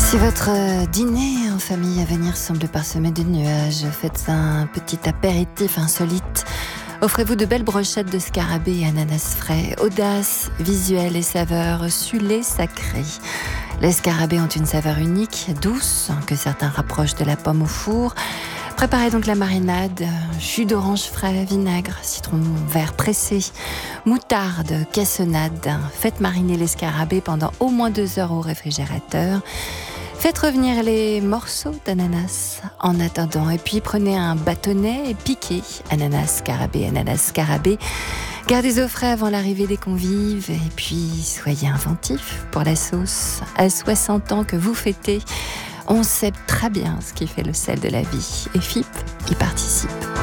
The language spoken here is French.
Si votre dîner en famille à venir semble parsemé de nuages, faites un petit apéritif insolite. Offrez-vous de belles brochettes de scarabée et ananas frais, audace, visuel et saveur, sulé sacré. Les scarabées ont une saveur unique, douce, que certains rapprochent de la pomme au four. Préparez donc la marinade, jus d'orange frais, vinaigre, citron vert pressé, moutarde, cassonade. Faites mariner les scarabées pendant au moins 2 heures au réfrigérateur. Faites revenir les morceaux d'ananas en attendant et puis prenez un bâtonnet et piquez ananas, scarabée. Gardez au frais avant l'arrivée des convives et puis soyez inventifs pour la sauce. À 60 ans que vous fêtez, on sait très bien ce qui fait le sel de la vie et FIP y participe.